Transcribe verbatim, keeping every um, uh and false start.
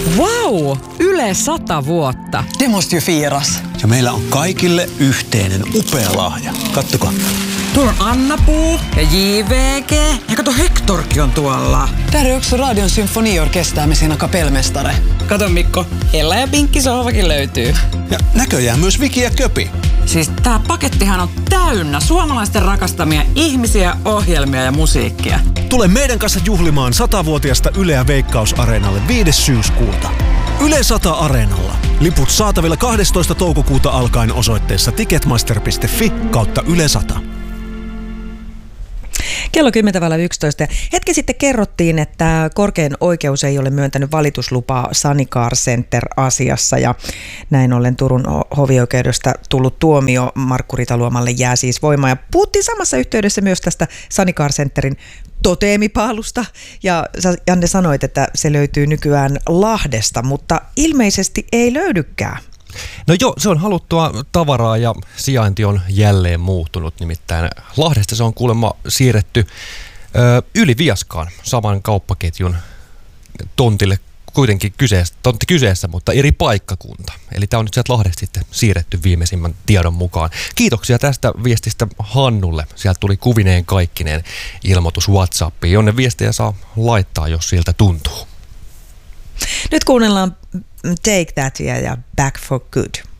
Vau! Yle sata vuotta. Det måste ju firas. Ja meillä on kaikille yhteinen upea lahja. Kattokaa. Tuolla on Anna-Puu ja J V G. Ja kato, Hektorkin on tuolla. Där är också Radion symfoniorkester med sina kapellmästare. Kato Mikko, Ella ja Pinkki sohvakin löytyy. Ja näköjään myös Viki ja Köpi. Siis tää pakettihan on täynnä suomalaisten rakastamia ihmisiä, ohjelmia ja musiikkia. Tule meidän kanssa juhlimaan satavuotiaasta Yleä Veikkaus-areenalle viides syyskuuta. Yle sata Areenalla. Liput saatavilla kahdestoista toukokuuta alkaen osoitteessa ticketmaster piste fi kautta Yle sata. Kello kymmenen yksitoista. Hetki sitten kerrottiin, että korkein oikeus ei ole myöntänyt valituslupaa Sanicar Center-asiassa ja näin ollen Turun hovioikeudesta tullut tuomio Markku Ritaluomalle jää siis voimaan. Ja puhuttiin samassa yhteydessä myös tästä Sanicar Centerin toteemipaalusta ja Janne sanoit, että se löytyy nykyään Lahdesta, mutta ilmeisesti ei löydykään. No joo, se on haluttua tavaraa ja sijainti on jälleen muuttunut, nimittäin Lahdesta se on kuulemma siirretty ö, yli Viaskaan saman kauppaketjun tontille, kuitenkin kyseessä, tontti kyseessä, mutta eri paikkakunta. Eli tämä on nyt sieltä Lahdesta sitten siirretty viimeisimmän tiedon mukaan. Kiitoksia tästä viestistä Hannulle. Sieltä tuli kuvineen kaikkineen ilmoitus WhatsAppiin, jonne viestejä saa laittaa, jos siltä tuntuu. Nyt kuunnellaan Take That ja Back for Good.